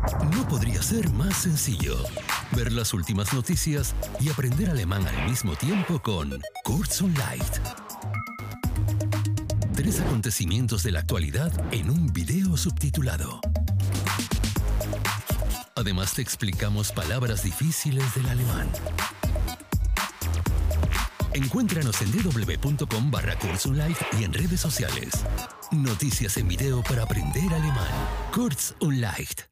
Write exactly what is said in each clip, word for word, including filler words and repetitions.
No podría ser más sencillo. Ver las últimas noticias y aprender alemán al mismo tiempo con Kurz und Leicht. Tres acontecimientos de la actualidad en un video subtitulado. Además te explicamos palabras difíciles del alemán. Encuéntranos en w w w punto com barra Kurz und Leicht y en redes sociales. Noticias en video para aprender alemán. Kurz und Leicht.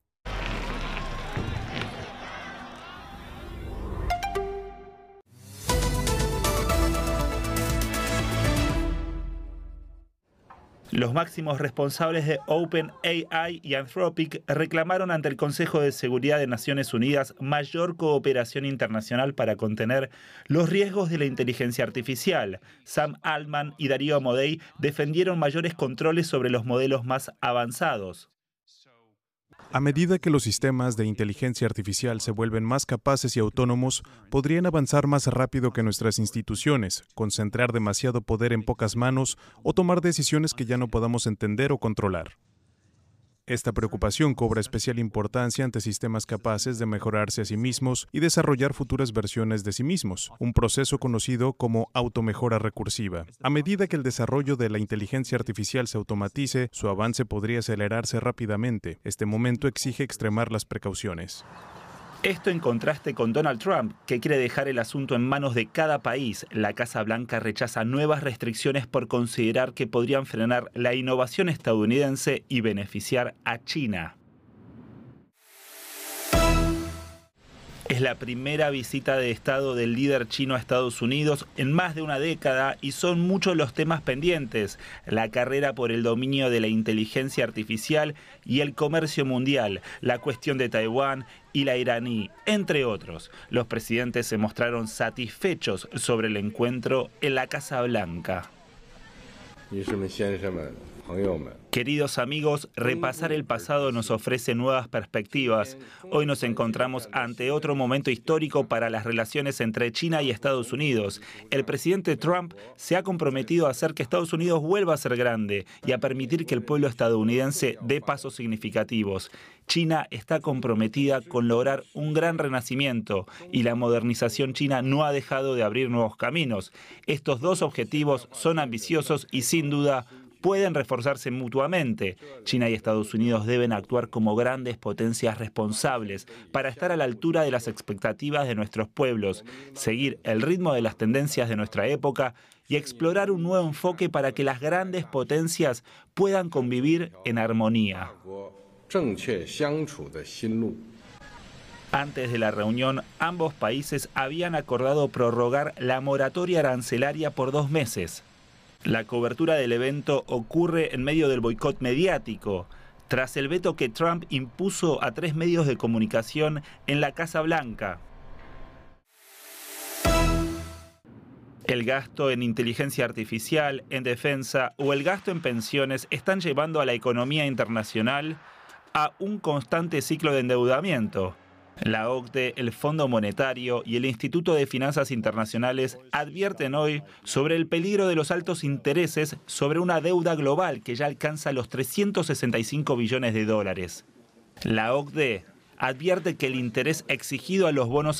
Los máximos responsables de OpenAI y Anthropic reclamaron ante el Consejo de Seguridad de Naciones Unidas mayor cooperación internacional para contener los riesgos de la inteligencia artificial. Sam Altman y Darío Amodei defendieron mayores controles sobre los modelos más avanzados. A medida que los sistemas de inteligencia artificial se vuelven más capaces y autónomos, podrían avanzar más rápido que nuestras instituciones, concentrar demasiado poder en pocas manos o tomar decisiones que ya no podamos entender o controlar. Esta preocupación cobra especial importancia ante sistemas capaces de mejorarse a sí mismos y desarrollar futuras versiones de sí mismos, un proceso conocido como automejora recursiva. A medida que el desarrollo de la inteligencia artificial se automatice, su avance podría acelerarse rápidamente. Este momento exige extremar las precauciones. Esto en contraste con Donald Trump, que quiere dejar el asunto en manos de cada país. La Casa Blanca rechaza nuevas restricciones por considerar que podrían frenar la innovación estadounidense y beneficiar a China. Es la primera visita de Estado del líder chino a Estados Unidos en más de una década y son muchos los temas pendientes. La carrera por el dominio de la inteligencia artificial y el comercio mundial, la cuestión de Taiwán y la iraní, entre otros. Los presidentes se mostraron satisfechos sobre el encuentro en la Casa Blanca. Queridos amigos, repasar el pasado nos ofrece nuevas perspectivas. Hoy nos encontramos ante otro momento histórico para las relaciones entre China y Estados Unidos. El presidente Trump se ha comprometido a hacer que Estados Unidos vuelva a ser grande y a permitir que el pueblo estadounidense dé pasos significativos. China está comprometida con lograr un gran renacimiento y la modernización china no ha dejado de abrir nuevos caminos. Estos dos objetivos son ambiciosos y sin duda pueden reforzarse mutuamente. China y Estados Unidos deben actuar como grandes potencias responsables para estar a la altura de las expectativas de nuestros pueblos, seguir el ritmo de las tendencias de nuestra época y explorar un nuevo enfoque para que las grandes potencias puedan convivir en armonía. Antes de la reunión, ambos países habían acordado prorrogar la moratoria arancelaria por dos meses. La cobertura del evento ocurre en medio del boicot mediático, tras el veto que Trump impuso a tres medios de comunicación en la Casa Blanca. El gasto en inteligencia artificial, en defensa o el gasto en pensiones están llevando a la economía internacional a un constante ciclo de endeudamiento. La O C D E, el Fondo Monetario y el Instituto de Finanzas Internacionales advierten hoy sobre el peligro de los altos intereses sobre una deuda global que ya alcanza los trescientos sesenta y cinco billones de dólares. La O C D E advierte que el interés exigido a los bonos